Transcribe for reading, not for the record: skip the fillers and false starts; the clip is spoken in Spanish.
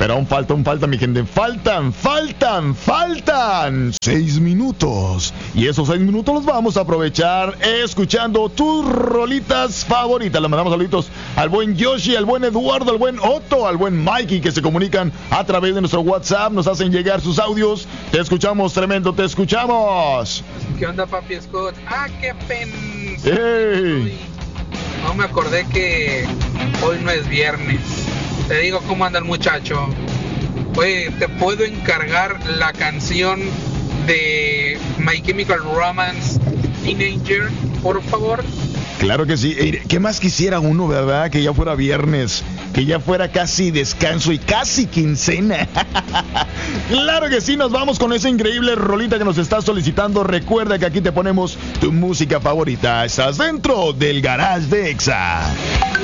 Pero aún falta, mi gente. Faltan 6 minutos. Y esos 6 minutos los vamos a aprovechar escuchando tus rolitas favoritas. Le mandamos saluditos al buen Yoshi, al buen Eduardo, al buen Otto, al buen Mikey, que se comunican a través de nuestro WhatsApp. Nos hacen llegar sus audios. Te escuchamos, tremendo, te escuchamos. ¿Qué onda, papi Scott? Qué pena. Hey. No me acordé que hoy no es viernes. Te digo cómo anda el muchacho. Oye, ¿te puedo encargar la canción de My Chemical Romance, Teenager, por favor? Claro que sí. ¿Qué más quisiera uno, verdad? Que ya fuera viernes, que ya fuera casi descanso y casi quincena. Claro que sí, nos vamos con esa increíble rolita que nos estás solicitando. Recuerda que aquí te ponemos tu música favorita. Estás dentro del Garage de Exa.